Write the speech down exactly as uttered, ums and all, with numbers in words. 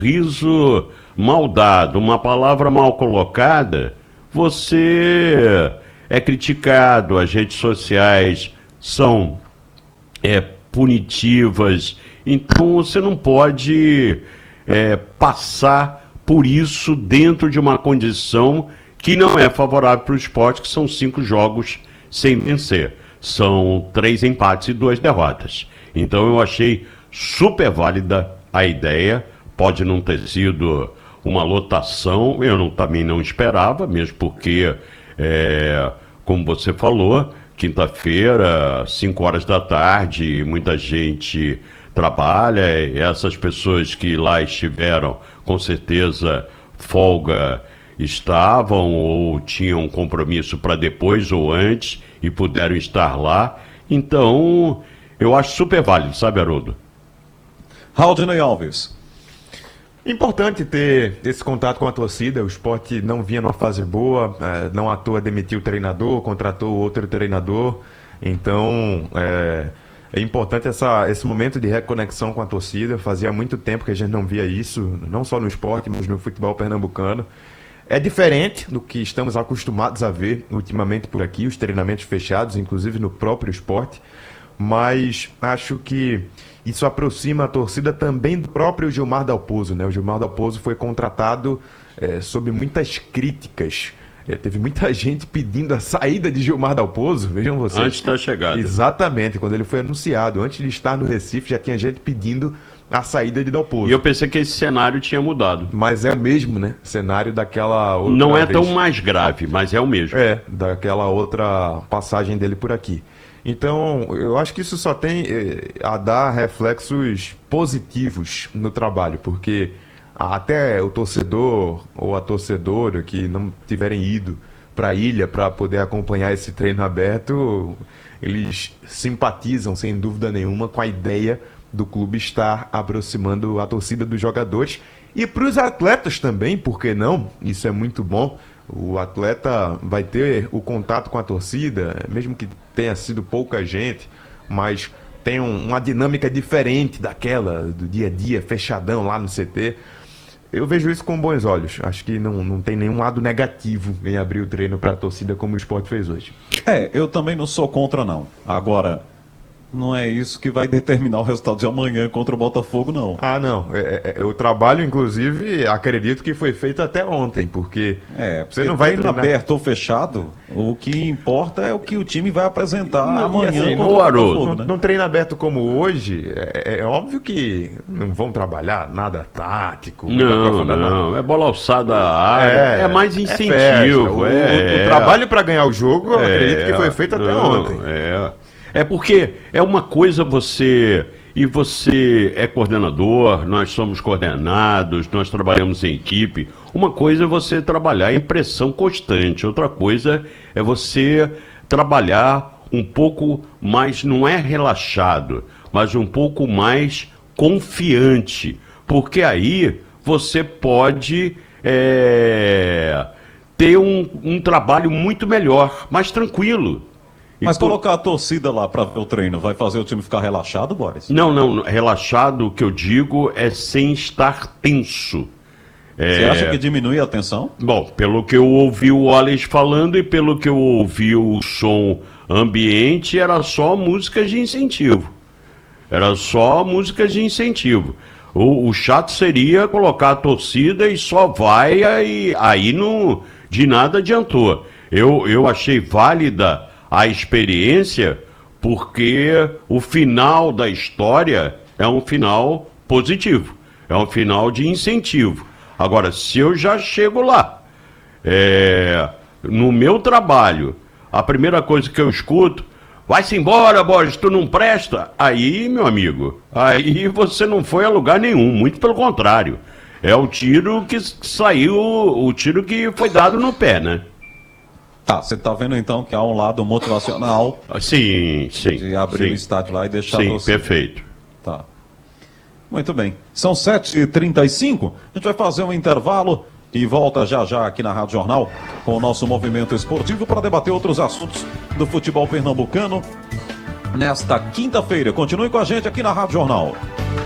riso mal dado, uma palavra mal colocada, você é criticado, as redes sociais são é, punitivas, então você não pode é, passar por isso dentro de uma condição que não é favorável para o esporte, que são cinco jogos sem vencer. São três empates e duas derrotas. Então eu achei super válida a ideia, pode não ter sido uma lotação, eu não, também não esperava, mesmo porque, é, como você falou, quinta-feira, cinco horas da tarde, muita gente trabalha, e essas pessoas que lá estiveram, com certeza, folga estavam ou tinham compromisso para depois ou antes e puderam estar lá. Então, eu acho super válido, sabe, Haroldo? Raudinei Alves. Importante ter esse contato com a torcida. O Sport não vinha numa fase boa, não à toa demitiu o treinador, contratou outro treinador. Então, é, é importante essa, esse momento de reconexão com a torcida. Fazia muito tempo que a gente não via isso, não só no esporte, mas no futebol pernambucano. É diferente do que estamos acostumados a ver ultimamente por aqui, os treinamentos fechados, inclusive no próprio esporte, mas acho que isso aproxima a torcida também do próprio Gilmar Dalpozo, né? O Gilmar Dalpozo foi contratado é, sob muitas críticas. É, teve muita gente pedindo a saída de Gilmar Dalpozo, vejam vocês. Antes da chegada. Exatamente, quando ele foi anunciado, antes de estar no Recife, já tinha gente pedindo a saída de Dalpozo. E eu pensei que esse cenário tinha mudado. Mas é o mesmo, né? Cenário daquela outra Não é vez. tão mais grave, mas é o mesmo. É, daquela outra passagem dele por aqui. Então, eu acho que isso só tem eh, a dar reflexos positivos no trabalho, porque até o torcedor ou a torcedora que não tiverem ido para a ilha para poder acompanhar esse treino aberto, eles simpatizam, sem dúvida nenhuma, com a ideia do clube estar aproximando a torcida dos jogadores. E para os atletas também, por que não? Isso é muito bom. O atleta vai ter o contato com a torcida, mesmo que tenha sido pouca gente, mas tem um, uma dinâmica diferente daquela do dia a dia, fechadão lá no C T. Eu vejo isso com bons olhos. Acho que não, não tem nenhum lado negativo em abrir o treino para a torcida como o Sport fez hoje. É, eu também não sou contra, não. Agora, não é isso que vai determinar o resultado de amanhã contra o Botafogo, não. Ah, não. É, é, o trabalho, inclusive, acredito que foi feito até ontem, porque é, você não vai treino treinar... aberto ou fechado, o que importa é o que o time vai apresentar não, amanhã assim, contra no, o Botafogo, no, né? Num treino aberto como hoje, é, é óbvio que não vão trabalhar nada tático. Não, não, é bola alçada à área, é, é mais incentivo. É o, é, o, o trabalho para ganhar o jogo, eu é, acredito que foi feito até não, ontem. É, é porque é uma coisa você... E você é coordenador, nós somos coordenados, nós trabalhamos em equipe. Uma coisa é você trabalhar em pressão constante, outra coisa é você trabalhar um pouco mais, não é relaxado, mas um pouco mais confiante. Porque aí você pode é, ter um, um trabalho muito melhor, mais tranquilo. Mas então, colocar a torcida lá para ver o treino vai fazer o time ficar relaxado, Boris? Não, não. Relaxado, o que eu digo é sem estar tenso. Você é... acha que diminui a tensão? Bom, pelo que eu ouvi o Wallace falando e pelo que eu ouvi o som ambiente, era só músicas de incentivo. Era só músicas de incentivo. O, o chato seria colocar a torcida e só vai, aí, aí não, de nada adiantou. Eu, eu achei válida a experiência, porque o final da história é um final positivo, é um final de incentivo. Agora, se eu já chego lá, é, no meu trabalho, a primeira coisa que eu escuto, vai-se embora, Borges, tu não presta, aí, meu amigo, aí você não foi a lugar nenhum, muito pelo contrário. É o tiro que saiu, o tiro que foi dado no pé, né? Tá, você tá vendo então que há um lado motivacional. Sim, sim. De abrir sim. o estádio lá e deixar Sim, você. perfeito. Tá. Muito bem. São sete e trinta e cinco. A gente vai fazer um intervalo e volta já já aqui na Rádio Jornal com o nosso movimento esportivo para debater outros assuntos do futebol pernambucano nesta quinta-feira. Continue com a gente aqui na Rádio Jornal.